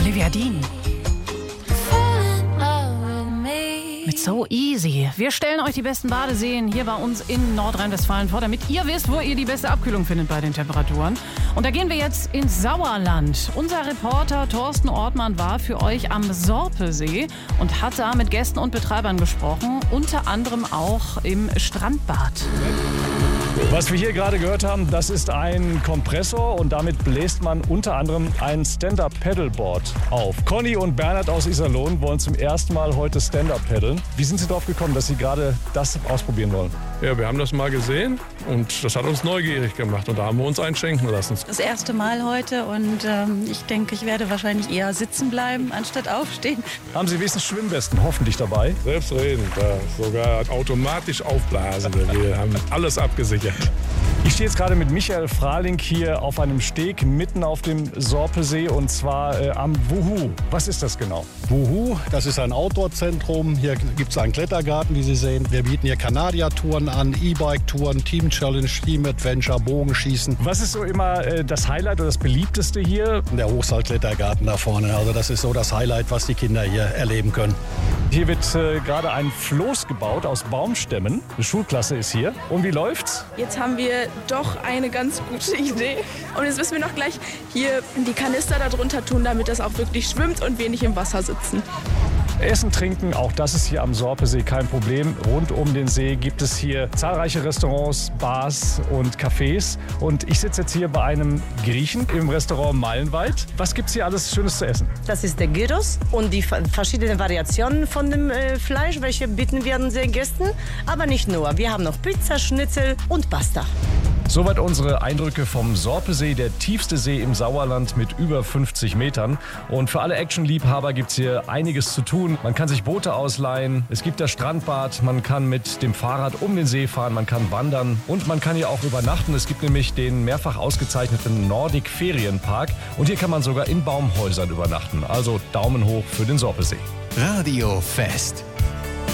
Olivia Dean. Mit So Easy. Wir stellen euch die besten Badeseen hier bei uns in Nordrhein-Westfalen vor, damit ihr wisst, wo ihr die beste Abkühlung findet bei den Temperaturen. Und da gehen wir jetzt ins Sauerland. Unser Reporter Thorsten Ortmann war für euch am Sorpesee und hat da mit Gästen und Betreibern gesprochen, unter anderem auch im Strandbad. Was wir hier gerade gehört haben, das ist ein Kompressor und damit bläst man unter anderem ein Stand-Up-Paddleboard auf. Conny und Bernhard aus Iserlohn wollen zum ersten Mal heute Stand-Up paddeln. Wie sind Sie darauf gekommen, dass Sie gerade das ausprobieren wollen? Ja, wir haben das mal gesehen und das hat uns neugierig gemacht und da haben wir uns einschenken lassen. Das erste Mal heute und ich denke, ich werde wahrscheinlich eher sitzen bleiben, anstatt aufstehen. Haben Sie wenigstens Schwimmwesten hoffentlich dabei? Selbstredend, sogar automatisch aufblasen. Wir haben alles abgesichert. Ich stehe jetzt gerade mit Michael Frahling hier auf einem Steg mitten auf dem Sorpesee und zwar am Wuhu. Was ist das genau? Wuhu, das ist ein Outdoor-Zentrum. Hier gibt es einen Klettergarten, wie Sie sehen. Wir bieten hier Kanadier-Touren an, E-Bike-Touren, Team-Challenge, Team-Adventure, Bogenschießen. Was ist so immer das Highlight oder das beliebteste hier? Der Hochseil-Klettergarten da vorne. Also das ist so das Highlight, was die Kinder hier erleben können. Hier wird gerade ein Floß gebaut aus Baumstämmen. Eine Schulklasse ist hier. Und wie läuft's? Jetzt haben wir doch eine ganz gute Idee. Und jetzt müssen wir noch gleich hier die Kanister darunter tun, damit das auch wirklich schwimmt und wir nicht im Wasser sitzen. Essen, trinken, auch das ist hier am Sorpesee kein Problem. Rund um den See gibt es hier zahlreiche Restaurants, Bars und Cafés. Und ich sitze jetzt hier bei einem Griechen im Restaurant Meilenwald. Was gibt's hier alles Schönes zu essen? Das ist der Gyros und die verschiedenen Variationen von dem Fleisch, welche bieten wir unseren Gästen. Aber nicht nur, wir haben noch Pizza, Schnitzel und Pasta. Soweit unsere Eindrücke vom Sorpesee, der tiefste See im Sauerland mit über 50 Metern. Und für alle Actionliebhaber gibt es hier einiges zu tun. Man kann sich Boote ausleihen, es gibt das Strandbad, man kann mit dem Fahrrad um den See fahren, man kann wandern und man kann hier auch übernachten. Es gibt nämlich den mehrfach ausgezeichneten Nordic Ferienpark und hier kann man sogar in Baumhäusern übernachten. Also Daumen hoch für den Sorpesee. Radio Fest.